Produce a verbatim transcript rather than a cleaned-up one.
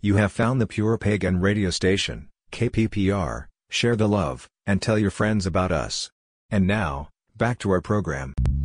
You have found the Pure Pagan radio station, K P P R. Share the love, and tell your friends about us. And now, back to our program.